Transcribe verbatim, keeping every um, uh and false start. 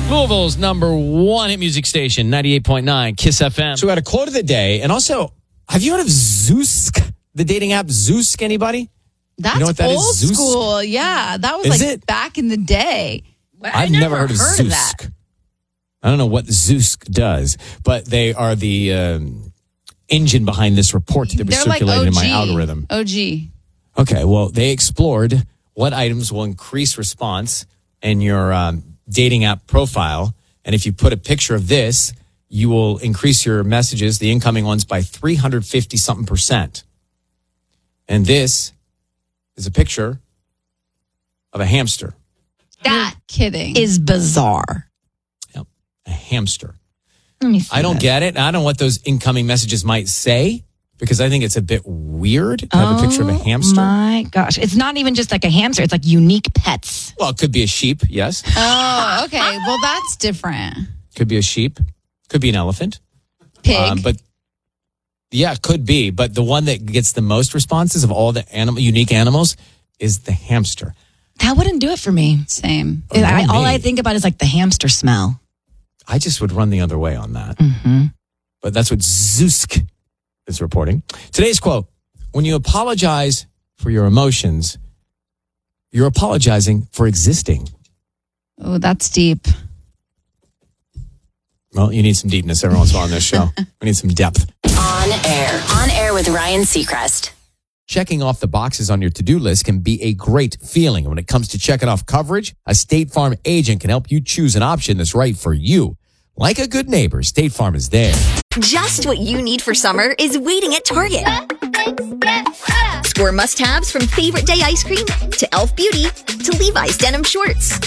Louisville's number one hit music station, ninety-eight point nine Kiss F M. So we got a quote of the day. And also, have you heard of Zoosk? The dating app Zoosk, anybody? That's you know what that old is? Zoosk? school. Yeah, that was Is like it? back in the day. I've never, heard of heard of Zoosk. that. I don't know what Zoosk does, but they are the um, engine behind this report that was They're like circulated O G. in my algorithm. O G. Okay, well, they explored what items will increase response in your um, dating app profile. And if you put a picture of this, you will increase your messages, the incoming ones, by three hundred fifty something percent. And this is a picture of a hamster. That kidding is bizarre. Yep, a hamster. Let me see I don't this. get it. I don't know what those incoming messages might say because I think it's a bit weird to have a picture of a hamster. Oh my gosh. It's not even just like a hamster. It's like unique pets. Well, it could be a sheep, yes. Oh, okay. Well, that's different. Could be a sheep. Could be an elephant. Pig. Um, but yeah, could be. But the one that gets the most responses of all the animal, unique animals is the hamster. That wouldn't do it for me. Same. Oh, I, not all me. I think about is like the hamster smell. I just would run the other way on that. Mm-hmm. But that's what Zoosk is reporting. Today's quote, when you apologize for your emotions, you're apologizing for existing. Oh, that's deep. Well, you need some deepness every once in a while on this show. We need some depth. On air. On air with Ryan Seacrest. Checking off the boxes on your to-do list can be a great feeling. And when it comes to checking off coverage, a State Farm agent can help you choose an option that's right for you. Like a good neighbor, State Farm is there. Just what you need for summer is waiting at Target. Score must-haves from Favorite Day ice cream to Elf Beauty to Levi's denim shorts.